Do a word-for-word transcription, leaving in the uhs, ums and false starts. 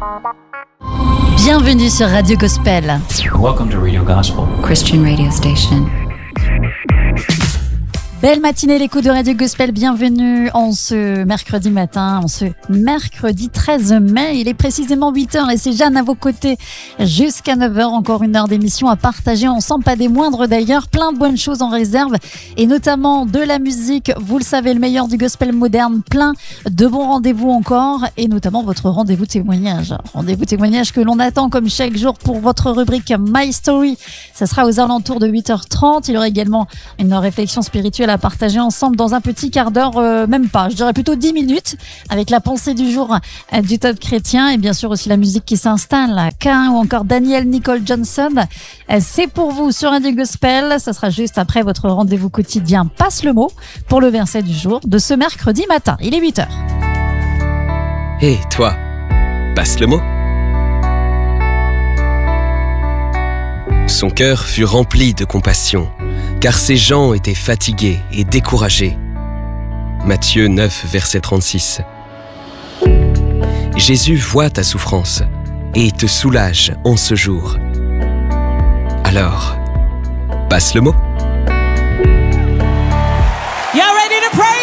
Bienvenue sur Radio Gospel. Welcome to Radio Gospel, Christian radio station. Belle matinée, l'écoute de Radio Gospel, bienvenue en ce mercredi matin, en ce mercredi treize mai. Il est précisément huit heures et c'est Jeanne à vos côtés jusqu'à neuf heures. Encore une heure d'émission à partager ensemble, pas des moindres d'ailleurs. Plein de bonnes choses en réserve et notamment de la musique. Vous le savez, le meilleur du gospel moderne, plein de bons rendez-vous encore et notamment votre rendez-vous témoignage. Rendez-vous témoignage que l'on attend comme chaque jour pour votre rubrique My Story. Ça sera aux alentours de huit heures trente. Il y aura également une réflexion spirituelle à partager ensemble dans un petit quart d'heure, euh, même pas, je dirais plutôt dix minutes, avec la pensée du jour euh, du Top Chrétien et bien sûr aussi la musique qui s'installe, Cain ou encore Daniel Nicole Johnson. Euh, c'est pour vous sur Radio Gospel, ça sera juste après votre rendez-vous quotidien Passe le mot pour le verset du jour de ce mercredi matin. Il est huit heures. Hé, hey, toi, passe le mot. Son cœur fut rempli de compassion, car ces gens étaient fatigués et découragés. Matthieu neuf, verset trente-six. Jésus voit ta souffrance et te soulage en ce jour. Alors, passe le mot.